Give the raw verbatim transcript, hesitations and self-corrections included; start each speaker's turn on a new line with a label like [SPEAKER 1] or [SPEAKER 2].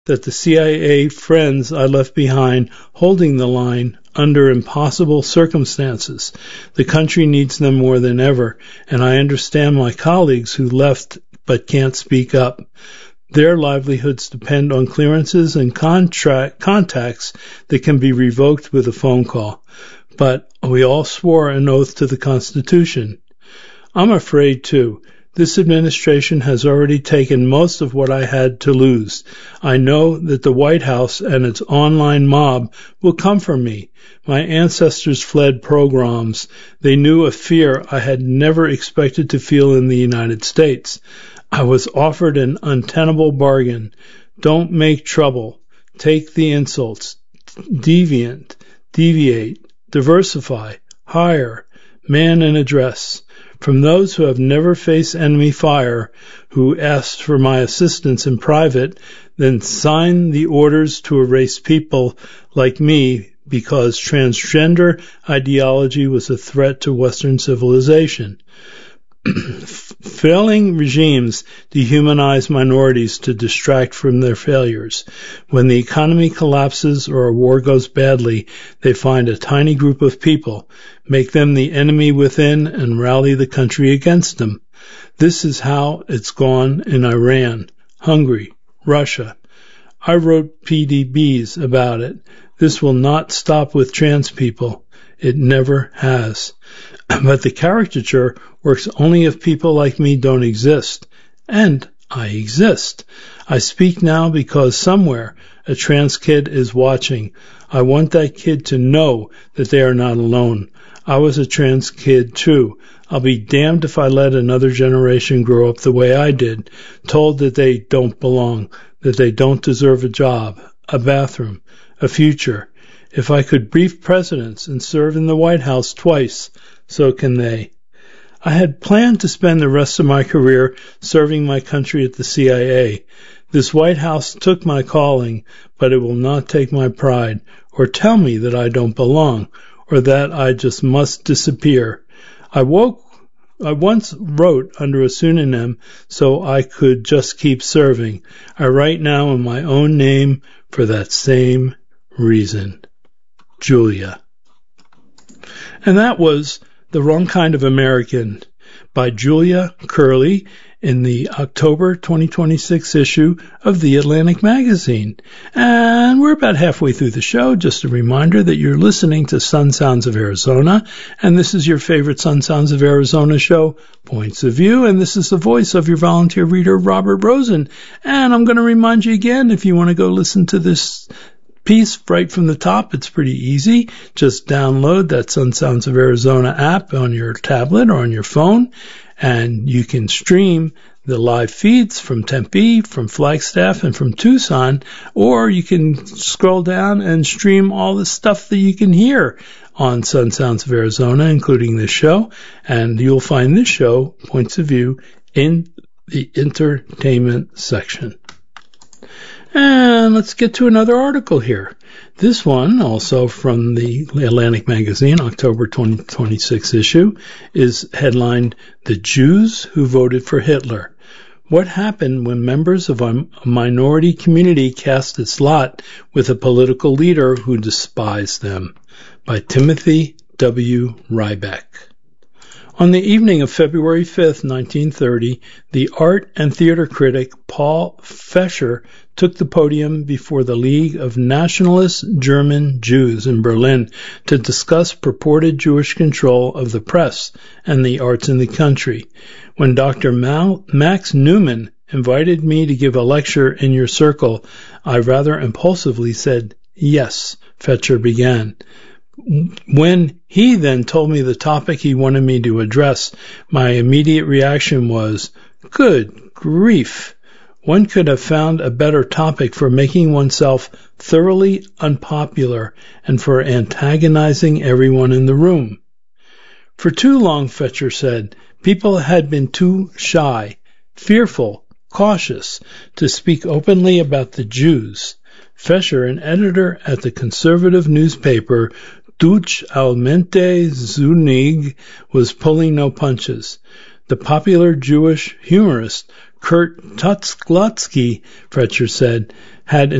[SPEAKER 1] that the C I A friends I left behind holding the line under impossible circumstances. The country needs them more than ever, and I understand my colleagues who left but can't speak up. Their livelihoods depend on clearances and contract contacts that can be revoked with a phone call. But we all swore an oath to the Constitution. I'm afraid, too. This administration has already taken most of what I had to lose. I know that the White House and its online mob will come for me. My ancestors fled pogroms. They knew a fear I had never expected to feel in the United States. I was offered an untenable bargain. Don't make trouble. Take the insults. Deviant. Deviate. Diversify. Hire. Man and address. From those who have never faced enemy fire, who asked for my assistance in private, then signed the orders to erase people like me because transgender ideology was a threat to Western civilization. Failing regimes dehumanize minorities to distract from their failures. When the economy collapses or a war goes badly, they find a tiny group of people, make them the enemy within, and rally the country against them. This is how it's gone in Iran, Hungary, Russia. I wrote P D Bs about it. This will not stop with trans people. It never has. But the caricature works only if people like me don't exist. And I exist. I speak now because somewhere a trans kid is watching. I want that kid to know that they are not alone. I was a trans kid too. I'll be damned if I let another generation grow up the way I did, told that they don't belong, that they don't deserve a job, a bathroom, a future. If I could brief presidents and serve in the White House twice, so can they. I had planned to spend the rest of my career serving my country at the C I A. This White House took my calling, but it will not take my pride, or tell me that I don't belong, or that I just must disappear. I woke, I once wrote under a pseudonym so I could just keep serving. I write now in my own name for that same reason. Julia. And that was The Wrong Kind of American by Julia Curley in the October twenty twenty-six issue of The Atlantic Magazine. And we're about halfway through the show. Just a reminder that you're listening to Sun Sounds of Arizona, and this is your favorite Sun Sounds of Arizona show, Points of View, and this is the voice of your volunteer reader, Robert Rosen. And I'm going to remind you again, if you want to go listen to this piece right from the top, it's pretty easy. Just download that Sun Sounds of Arizona app on your tablet or on your phone, and you can stream the live feeds from Tempe, from Flagstaff, and from Tucson, or you can scroll down and stream all the stuff that you can hear on Sun Sounds of Arizona, including this show, and you'll find this show, Points of View, in the entertainment section. And let's get to another article here. This one, also from the Atlantic Magazine, October twenty twenty-six issue, is headlined, The Jews Who Voted for Hitler. What happened when members of a minority community cast its lot with a political leader who despised them? By Timothy W. Ryback. On the evening of February fifth, nineteen thirty, the art and theater critic Paul Fescher took the podium before the League of Nationalist German Jews in Berlin to discuss purported Jewish control of the press and the arts in the country. When Doctor Mal- Max Newman invited me to give a lecture in your circle, I rather impulsively said, "Yes," Fescher began. When he then told me the topic he wanted me to address, my immediate reaction was, good grief! One could have found a better topic for making oneself thoroughly unpopular and for antagonizing everyone in the room. For too long, Fescher said, people had been too shy, fearful, cautious to speak openly about the Jews. Fescher, an editor at the conservative newspaper Deutsche Allgemeine Zeitung, was pulling no punches. The popular Jewish humorist Kurt Tucholsky, Fescher said, had